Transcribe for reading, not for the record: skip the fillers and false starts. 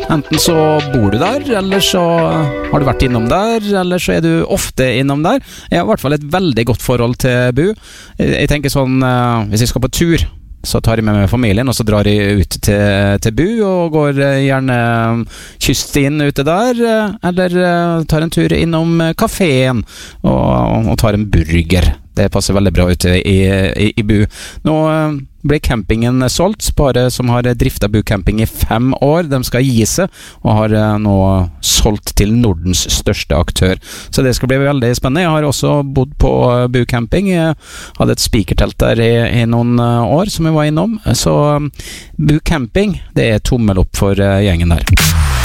Enten så bor du der, eller så har du vært innom der, eller så du ofte innom der. Jeg har i hvert fall et veldig godt forhold til Bu. Jeg tenker sånn, hvis jeg skal på tur, så tar jeg med familien, og så drar jeg ut til Bu, og går gjerne kyststien ute der, eller tar en tur innom kaféen, og tar en burger. Det passer veldig bra ute i Bu. Nå ble campingen solgt, bare som har driftet Bu Camping i 5 år. De skal gi seg, og har nå solgt til Nordens største aktør. Så det skal bli veldig spennende. Jeg har også bodd på Bu Camping. Jeg hadde et speakertelt der i noen år som jeg var innom. Så Bu Camping, det tommel opp for gjengen der.